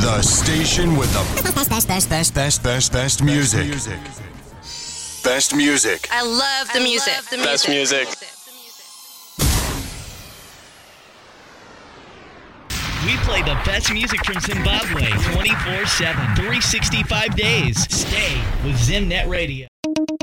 The station with the best music. Best music. I love the music. Best music. We play the best music from Zimbabwe 24/7, 365 days. Stay with ZimNet Radio.